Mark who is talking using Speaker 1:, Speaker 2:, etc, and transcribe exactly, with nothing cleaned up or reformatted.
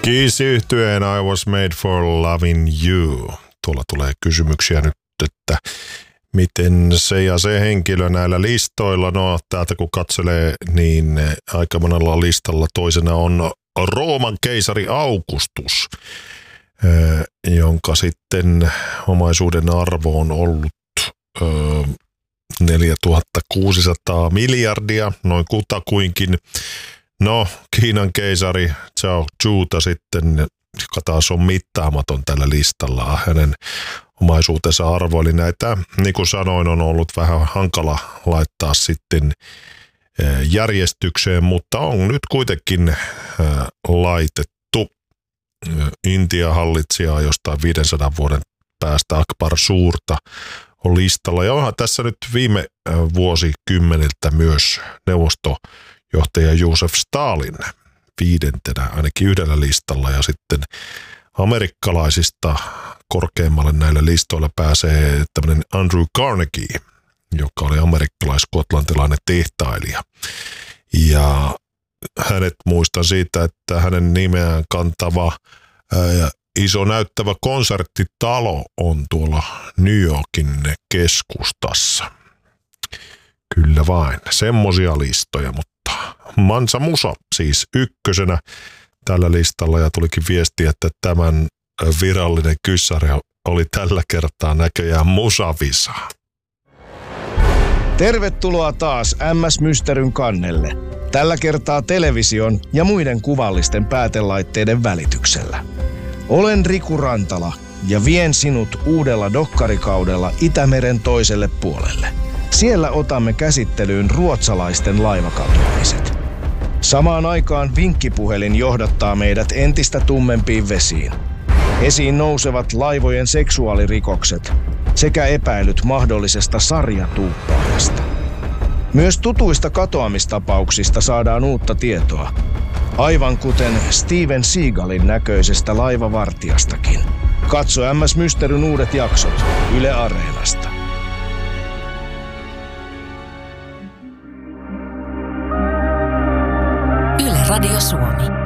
Speaker 1: Kiss-yhtyeen I was made for loving you. Tuolla tulee kysymyksiä nyt, että miten se ja se henkilö näillä listoilla, no täältä kun katselee, niin aika monella listalla toisena on Rooman keisari Augustus, jonka sitten omaisuuden arvo on ollut neljätuhattakuusisataa miljardia, noin kutakuinkin. No, Kiinan keisari Zhao Zhuta sitten, joka taas on mittaamaton tällä listalla. Hänen omaisuutensa arvo, eli näitä, niin kuin sanoin, on ollut vähän hankala laittaa sitten järjestykseen, mutta on nyt kuitenkin laitettu. Intia hallitsijaa jostain viidensadan vuoden päästä Akbar Suurta on listalla. Ja onhan tässä nyt viime vuosikymmeniltä myös neuvostojohtaja Josef Stalin viidentenä ainakin yhdellä listalla. Ja sitten amerikkalaisista korkeammalle näillä listoilla pääsee tämmöinen Andrew Carnegie, joka oli amerikkalais-skotlantilainen tehtailija. Ja hänet muistan siitä, että hänen nimeään kantava ää, iso näyttävä konserttitalo on tuolla New Yorkin keskustassa. Kyllä vain, semmosia listoja, mutta Mansa Musa siis ykkösenä tällä listalla ja tulikin viesti, että tämän virallinen kyssäri oli tällä kertaa näköjään Musavisa.
Speaker 2: Tervetuloa taas M S Mysteryn kannelle. Tällä kertaa television ja muiden kuvallisten päätelaitteiden välityksellä. Olen Riku Rantala ja vien sinut uudella dokkarikaudella Itämeren toiselle puolelle. Siellä otamme käsittelyyn ruotsalaisten laivakatoamiset. Samaan aikaan vinkkipuhelin johdattaa meidät entistä tummempiin vesiin. Esiin nousevat laivojen seksuaalirikokset sekä epäilyt mahdollisesta sarjatuuppaajasta. Myös tutuista katoamistapauksista saadaan uutta tietoa, aivan kuten Steven Seagalin näköisestä laivavartijastakin. Katso M S Mysteryn uudet jaksot Yle Areenasta.
Speaker 3: Yle Radio Suomi.